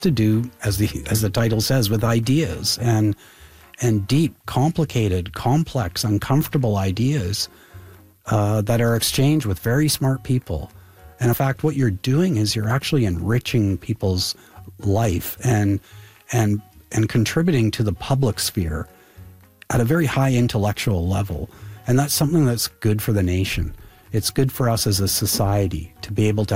to do, as the title says, with ideas and deep, complicated, complex, uncomfortable ideas that are exchanged with very smart people. And in fact, what you're doing is you're actually enriching people's life and contributing to the public sphere at a very high intellectual level. And that's something that's good for the nation. It's good for us as a society to be able to